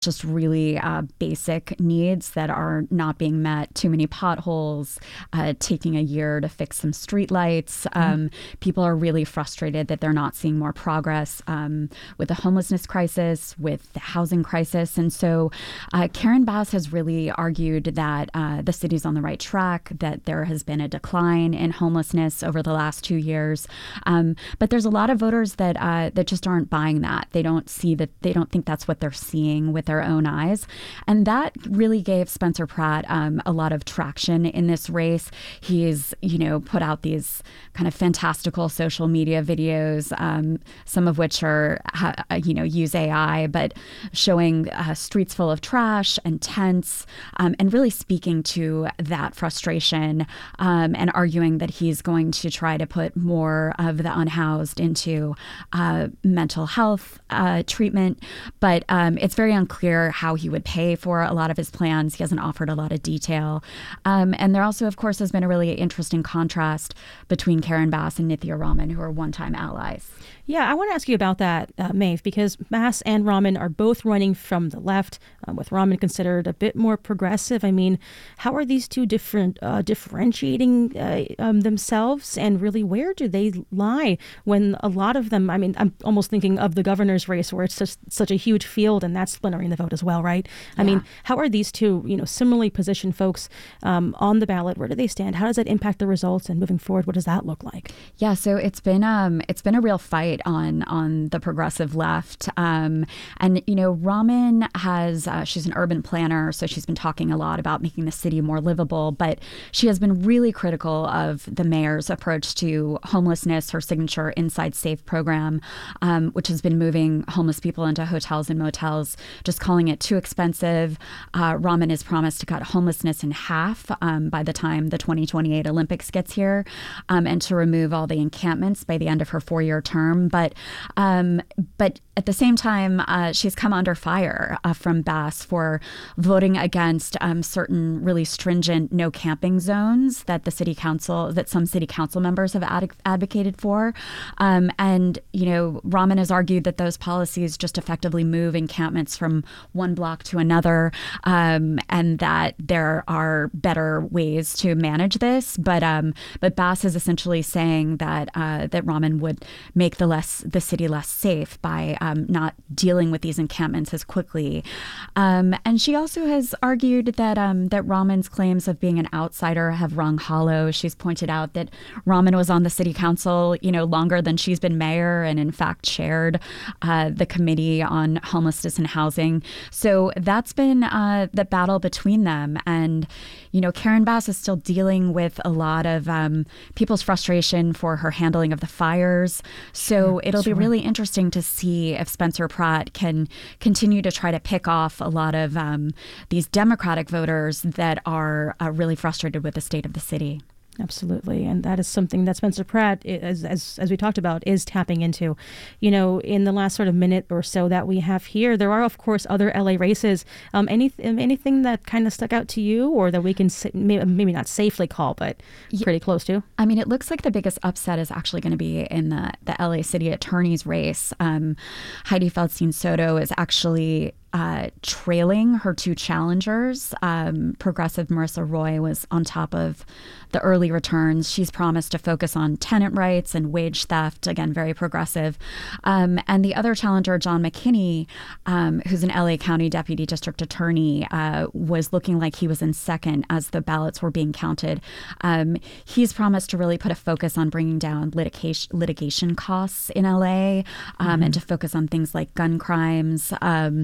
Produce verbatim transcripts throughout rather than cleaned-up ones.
just really uh, basic needs that are not being met. Too many potholes, uh, taking a year to fix some streetlights. Um, mm. People are really frustrated that they're not seeing more progress um, with the homelessness crisis, with the housing crisis. And so uh, Karen Bass has really argued that uh, the city's on the right track, that there has been a decline in homelessness over the last two years. Um, but there's a lot of voters that uh, that just aren't buying that. They don't see that. They don't think that's what they're seeing with their own eyes. And that really gave Spencer Pratt um, a lot of traction in this race. He's, you know, put out these kind of fantastical social media videos, um, some of which are, you know, use A I, but showing uh, streets full of trash and tents um, and really speaking to that frustration um, and arguing that he's going to try to put more of the unhoused into uh, mental health uh, treatment. But um, it's very unclear how he would pay for a lot of his plans. He hasn't offered a lot of detail. Um, and there also, of course, has been a really interesting contrast between Karen Bass and Nithya Raman, who are one-time allies. Yeah, I want to ask you about that, uh, Maeve, because Bass and Raman are both running from the left, um, with Raman considered a bit more progressive. I mean, how are these two different uh, differentiating uh, um, themselves, and really where do they lie when a lot of them, I mean, I'm almost thinking of the governor's race where it's just such a huge field and that's splintering the vote as well, right? I yeah. mean, how are these two, you know, similarly positioned folks um, on the ballot? Where do they stand? How does that impact the results? And moving forward, what does that look like? Yeah, so it's been um, it's been a real fight on on the progressive left. Um, and, you know, Raman has, uh, she's an urban planner, so she's been talking a lot about making the city more livable, but she has been really critical of the mayor's approach to homelessness, her signature Inside Safe program, um, which has been moving homeless people into hotels and motels, just calling it too expensive. Uh, Raman has promised to cut homelessness in half um, by the time the twenty twenty-eight Olympics gets here, um, and to remove all the encampments by the end of her four-year term. But um, but at the same time, uh, she's come under fire uh, from Bass for voting against um, certain really stringent no camping zones that the city council, that some city council members have ad- advocated for. Um, and, you know, Raman has argued that those policies just effectively move encampments from one block to another, um, and that there are better ways to manage this. But um, but Bass is essentially saying that uh, that Raman would make the less the city less safe by um, not dealing with these encampments as quickly. Um, and she also has argued that um, that Raman's claims of being an outsider have rung hollow. She's pointed out that Raman was on the city council, you know, longer than she's been mayor, and in fact chaired uh, the committee on homelessness and housing. So that's been uh, the battle between them. And, you know, Karen Bass is still dealing with a lot of um, people's frustration for her handling of the fires. So yeah, it'll sure. be really interesting to see if Spencer Pratt can continue to try to pick off a lot of um, these Democratic voters that are uh, really frustrated with the state of the city. Absolutely. And that is something that Spencer Pratt, as, as as we talked about, is tapping into. You know, in the last sort of minute or so that we have here, there are, of course, other L A races. Um, any, anything that kind of stuck out to you, or that we can sa- maybe not safely call, but pretty close to? I mean, it looks like the biggest upset is actually going to be in the, the L A City Attorney's race. Um, Heidi Feldstein Soto is actually Uh, trailing her two challengers. Um, progressive Marissa Roy was on top of the early returns. She's promised to focus on tenant rights and wage theft, again, very progressive. Um, and the other challenger, John McKinney, um, who's an L A County Deputy District Attorney, uh, was looking like he was in second as the ballots were being counted. Um, he's promised to really put a focus on bringing down litigation, litigation costs in L A, um, mm-hmm. and to focus on things like gun crimes. Um,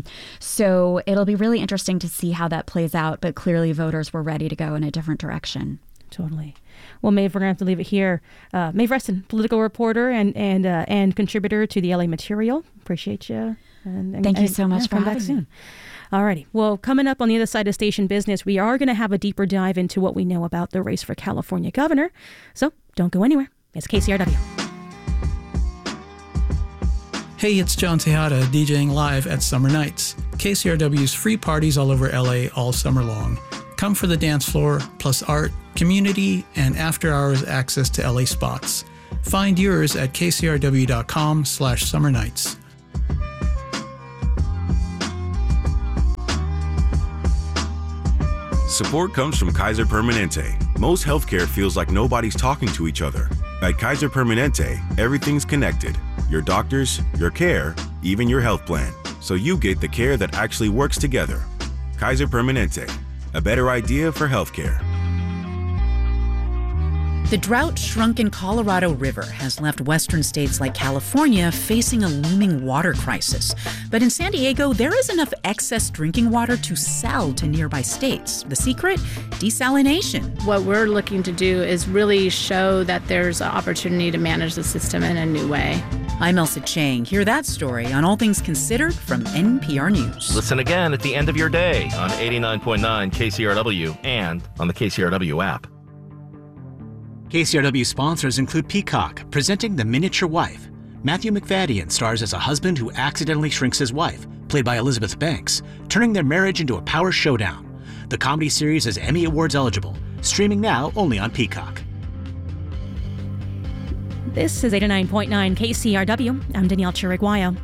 So it'll be really interesting to see how that plays out, but clearly voters were ready to go in a different direction. Totally. Well, Maeve, we're going to have to leave it here. Uh, Maeve Reston, political reporter and and uh, and contributor to the L A Material. Appreciate you. And, and, Thank you and, so much yeah, for come having back me. soon. All righty. Well, coming up on the other side of station business, we are going to have a deeper dive into what we know about the race for California governor. So don't go anywhere. It's K C R W. Hey, it's John Tejada DJing live at Summer Nights, K C R W's free parties all over L A all summer long. Come for the dance floor, plus art, community, and after-hours access to L A spots. Find yours at kcrw.com slash summer nights. Support comes from Kaiser Permanente. Most healthcare feels like nobody's talking to each other. At Kaiser Permanente, everything's connected. Your doctors, your care, even your health plan. So you get the care that actually works together. Kaiser Permanente, a better idea for healthcare. The drought-shrunken Colorado River has left western states like California facing a looming water crisis. But in San Diego, there is enough excess drinking water to sell to nearby states. The secret? Desalination. What we're looking to do is really show that there's an opportunity to manage the system in a new way. I'm Elsa Chang. Hear that story on All Things Considered from N P R News. Listen again at the end of your day on eighty-nine point nine K C R W and on the K C R W app. K C R W sponsors include Peacock, presenting The Miniature Wife. Matthew McFadden stars as a husband who accidentally shrinks his wife, played by Elizabeth Banks, turning their marriage into a power showdown. The comedy series is Emmy Awards eligible, streaming now only on Peacock. This is eighty-nine point nine K C R W. I'm Danielle Chiriguayo.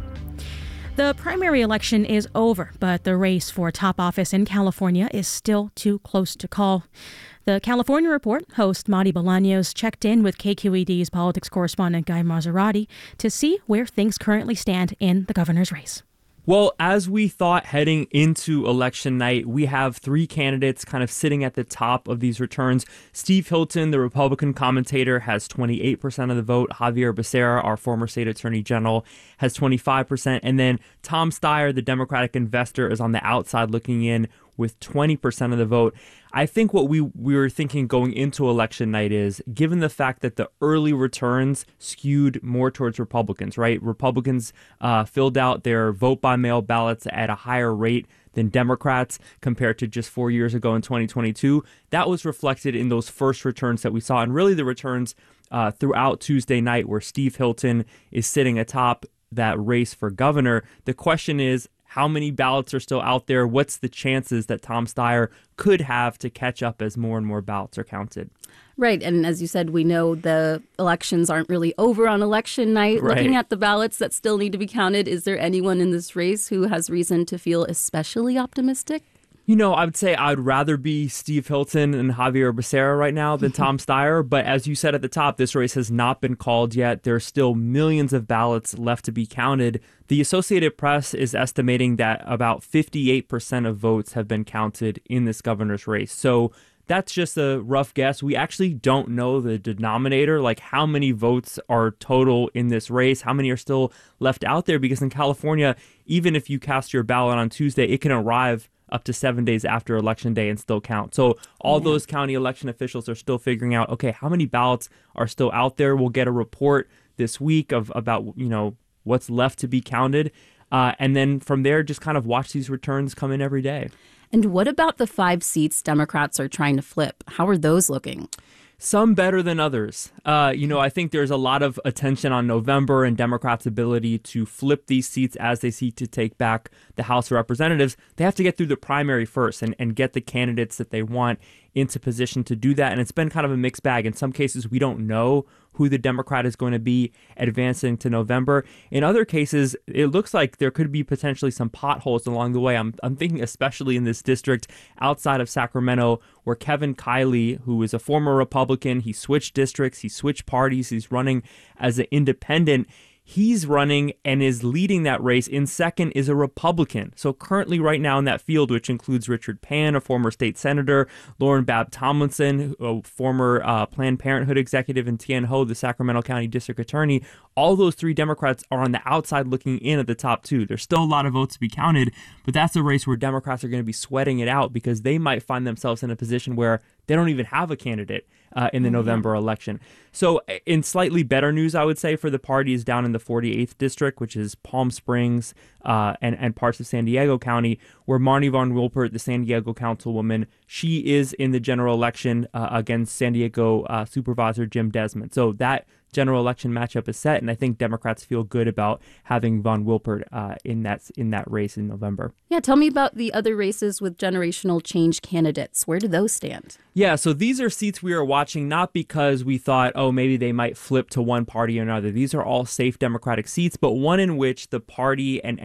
The primary election is over, but the race for top office in California is still too close to call. The California Report host Madi Bolaños checked in with K Q E D's politics correspondent Guy Maserati to see where things currently stand in the governor's race. Well, as we thought heading into election night, we have three candidates kind of sitting at the top of these returns. Steve Hilton, the Republican commentator, has twenty-eight percent of the vote. Javier Becerra, our former state attorney general, has twenty-five percent. And then Tom Steyer, the Democratic investor, is on the outside looking in with twenty percent of the vote. I think what we, we were thinking going into election night is, given the fact that the early returns skewed more towards Republicans, right? Republicans uh, filled out their vote-by-mail ballots at a higher rate than Democrats compared to just four years ago in twenty twenty-two. That was reflected in those first returns that we saw, and really the returns uh, throughout Tuesday night where Steve Hilton is sitting atop that race for governor. The question is, how many ballots are still out there? What's the chances that Tom Steyer could have to catch up as more and more ballots are counted? Right. And as you said, we know the elections aren't really over on election night. Right. Looking at the ballots that still need to be counted, is there anyone in this race who has reason to feel especially optimistic? You know, I would say I'd rather be Steve Hilton and Javier Becerra right now than Tom Steyer. But as you said at the top, this race has not been called yet. There are still millions of ballots left to be counted. The Associated Press is estimating that about fifty-eight percent of votes have been counted in this governor's race. So that's just a rough guess. We actually don't know the denominator, like how many votes are total in this race, how many are still left out there, because in California, even if you cast your ballot on Tuesday, it can arrive up to seven days after Election Day and still count. So all yeah. those county election officials are still figuring out, okay, how many ballots are still out there? We'll get a report this week of about, you know, what's left to be counted. Uh, and then from there, just kind of watch these returns come in every day. And what about the five seats Democrats are trying to flip? How are those looking? Some better than others. Uh, you know, I think there's a lot of attention on November and Democrats' ability to flip these seats as they seek to take back the House of Representatives. They have to get through the primary first and, and get the candidates that they want into position to do that. And it's been kind of a mixed bag. In some cases, we don't know who the Democrat is going to be advancing to November. In other cases, it looks like there could be potentially some potholes along the way. I'm, I'm thinking especially in this district outside of Sacramento, where Kevin Kiley, who is a former Republican, he switched districts, he switched parties, he's running as an independent. He's running and is leading that race. In second is a Republican. So currently right now in that field, which includes Richard Pan, a former state senator, Lauren Babb Tomlinson, a former uh, Planned Parenthood executive, and Tien Ho, the Sacramento County District Attorney, all those three Democrats are on the outside looking in at the top two. There's still a lot of votes to be counted, but that's a race where Democrats are going to be sweating it out because they might find themselves in a position where they don't even have a candidate uh, in the mm-hmm. November election. So in slightly better news, I would say, for the parties down in the forty-eighth district, which is Palm Springs uh, and, and parts of San Diego County, where Marnie Von Wilpert, the San Diego councilwoman, she is in the general election uh, against San Diego uh, Supervisor Jim Desmond. So that general election matchup is set, and I think Democrats feel good about having Von Wilpert uh, in that in that race in November. Yeah, tell me about the other races with generational change candidates. Where do those stand? Yeah, so these are seats we are watching not because we thought, oh, maybe they might flip to one party or another. These are all safe Democratic seats, but one in which the party and, and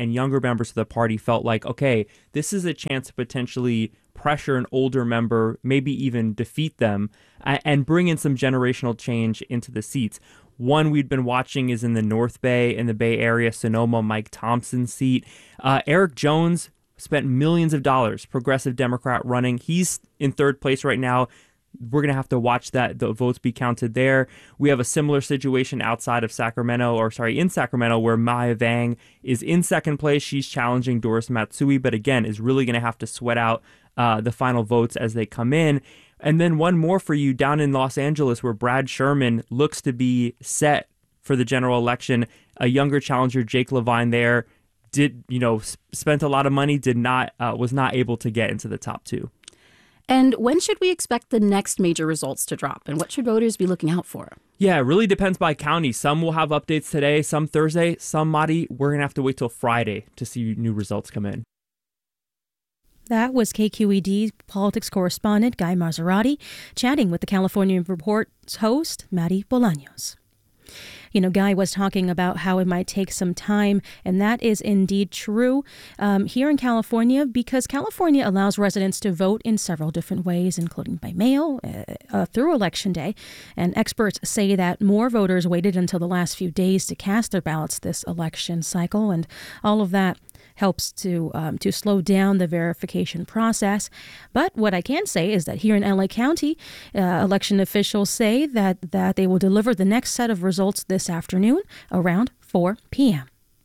and younger members of the party felt like, okay, this is a chance to potentially pressure an older member, maybe even defeat them, and bring in some generational change into the seats. One we'd been watching is in the North Bay, in the Bay Area, Sonoma, Mike Thompson's seat. Uh, Eric Jones spent millions of dollars, progressive Democrat running. He's in third place right now. We're going to have to watch that the votes be counted there. We have a similar situation outside of Sacramento, or sorry, in Sacramento, where Maya Vang is in second place. She's challenging Doris Matsui, but again, is really going to have to sweat out uh, the final votes as they come in. And then one more for you down in Los Angeles, where Brad Sherman looks to be set for the general election. A younger challenger, Jake Levine, there did, you know, spent a lot of money, did not, uh, was not able to get into the top two. And when should we expect the next major results to drop? And what should voters be looking out for? Yeah, it really depends by county. Some will have updates today, some Thursday, some Madi. We're going to have to wait till Friday to see new results come in. That was K Q E D politics correspondent Guy Marzorati chatting with the California Report's host, Maddie Bolaños. You know, Guy was talking about how it might take some time, and that is indeed true um, here in California, because California allows residents to vote in several different ways, including by mail, uh, uh, through Election Day. And experts say that more voters waited until the last few days to cast their ballots this election cycle, and all of that helps to um, to slow down the verification process. But what I can say is that here in L A County, uh, election officials say that, that they will deliver the next set of results this afternoon around four p.m.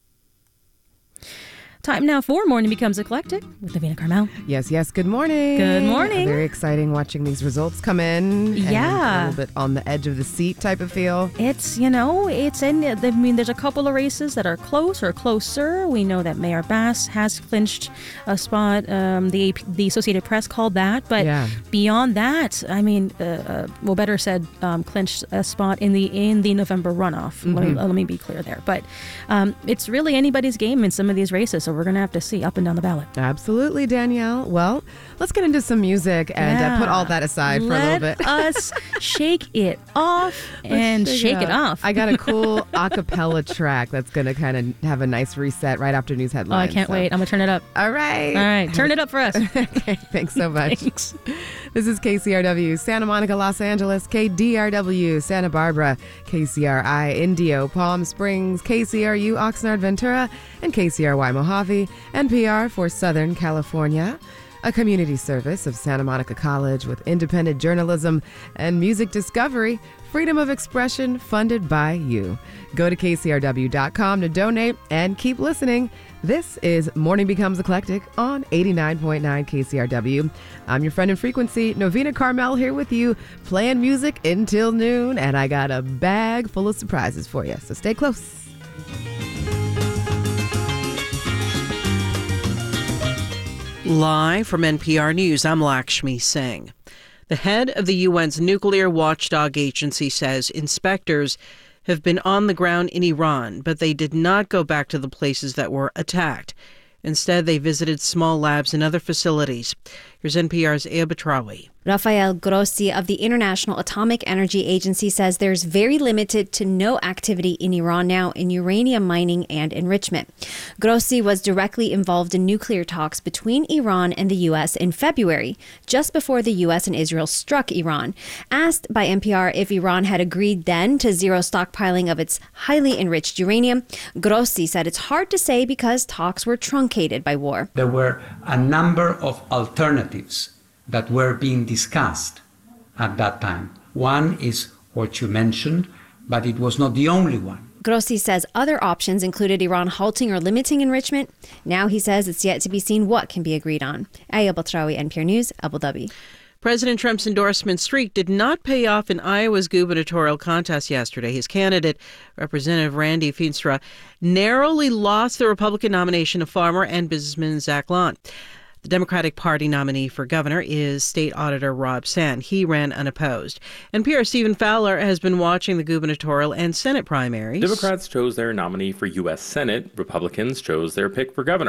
Time now for Morning Becomes Eclectic with Navina Carmel. Yes, yes. Good morning. Good morning. Very exciting watching these results come in. Yeah. And a little bit on the edge of the seat type of feel. It's, you know, it's in, I mean, there's a couple of races that are close or closer. We know that Mayor Bass has clinched a spot. Um, the the Associated Press called that. But yeah. beyond that, I mean, uh, uh, well, better said, um, clinched a spot in the in the November runoff. Mm-hmm. Let me, let me be clear there. But um, it's really anybody's game in some of these races. So we're going to have to see up and down the ballot. Absolutely, Danielle. Well, let's get into some music and yeah. uh, put all that aside for Let a little bit. us shake it off and shake shake it it off. I got a cool a cappella track that's going to kind of have a nice reset right after news headlines. Oh, I can't so. wait. I'm going to turn it up. All right. All right. Turn it up for us. Okay. Thanks so much. Thanks. This is K C R W, Santa Monica, Los Angeles, K D R W, Santa Barbara, K C R I, Indio, Palm Springs, K C R U, Oxnard, Ventura, and K C R Y, Mojave, N P R for Southern California. A community service of Santa Monica College with independent journalism and music discovery, freedom of expression funded by you. Go to K C R W dot com to donate and keep listening. This is Morning Becomes Eclectic on eighty-nine point nine K C R W. I'm your friend in frequency, Novina Carmel, here with you, playing music until noon, and I got a bag full of surprises for you, so stay close. Live from N P R News, I'm Lakshmi Singh. The head of the U N's nuclear watchdog agency says inspectors have been on the ground in Iran, but they did not go back to the places that were attacked. Instead, they visited small labs and other facilities. Here's N P R's Aya Batrawi. Rafael Grossi of the International Atomic Energy Agency says there's very limited to no activity in Iran now in uranium mining and enrichment. Grossi was directly involved in nuclear talks between Iran and the U S in February, just before the U S and Israel struck Iran. Asked by N P R if Iran had agreed then to zero stockpiling of its highly enriched uranium, Grossi said it's hard to say because talks were truncated by war. There were a number of alternatives that were being discussed at that time. One is what you mentioned, but it was not the only one. Grossi says other options included Iran halting or limiting enrichment. Now he says it's yet to be seen what can be agreed on. Aya Batrawi, N P R News, Abu Dhabi. President Trump's endorsement streak did not pay off in Iowa's gubernatorial contest yesterday. His candidate, Representative Randy Feenstra, narrowly lost the Republican nomination of farmer and businessman Zach Long. The Democratic Party nominee for governor is State Auditor Rob Sand. He ran unopposed. N P R's Stephen Fowler has been watching the gubernatorial and Senate primaries. Democrats chose their nominee for U S Senate. Republicans chose their pick for governor.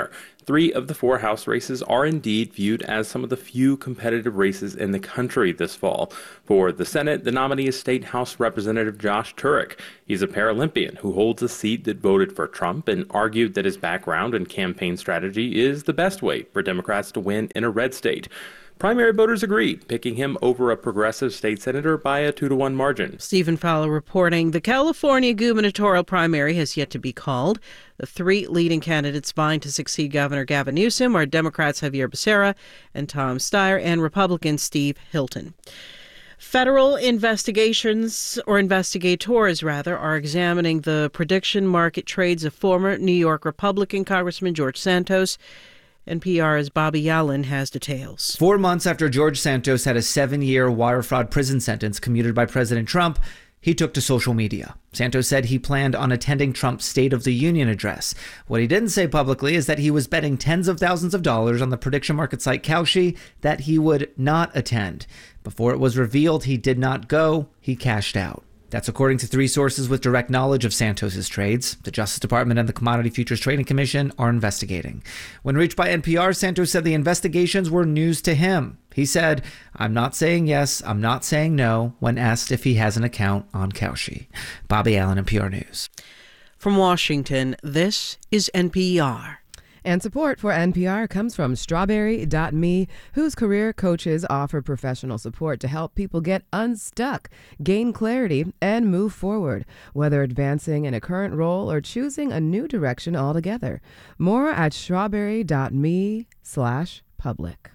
Three of the four House races are indeed viewed as some of the few competitive races in the country this fall. For the Senate, the nominee is State House Representative Josh Turek. He's a Paralympian who holds a seat that voted for Trump and argued that his background and campaign strategy is the best way for Democrats to win in a red state. Primary voters agreed, picking him over a progressive state senator by a two to one margin. Stephen Fowler reporting the California gubernatorial primary has yet to be called. The three leading candidates vying to succeed Governor Gavin Newsom are Democrats Javier Becerra and Tom Steyer and Republican Steve Hilton. Federal investigations, or investigators rather, are examining the prediction market trades of former New York Republican Congressman George Santos. N P R's Bobby Allen has details. Four months after George Santos had a seven-year wire fraud prison sentence commuted by President Trump, he took to social media. Santos said he planned on attending Trump's State of the Union address. What he didn't say publicly is that he was betting tens of thousands of dollars on the prediction market site Kalshi that he would not attend. Before it was revealed he did not go, he cashed out. That's according to three sources with direct knowledge of Santos's trades. The Justice Department and the Commodity Futures Trading Commission are investigating. When reached by N P R, Santos said the investigations were news to him. He said, "I'm not saying yes, I'm not saying no," when asked if he has an account on Kalshi. Bobby Allen, N P R News. From Washington, this is N P R. And support for N P R comes from Strawberry dot me, whose career coaches offer professional support to help people get unstuck, gain clarity, and move forward, whether advancing in a current role or choosing a new direction altogether. More at strawberry dot me slash public.